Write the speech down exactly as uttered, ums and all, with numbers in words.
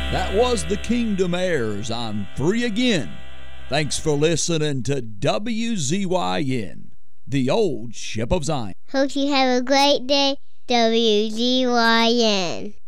That was the Kingdom Heirs on Free Again. Thanks for listening to W Z Y N, the old Ship of Zion. Hope you have a great day, W Z Y N.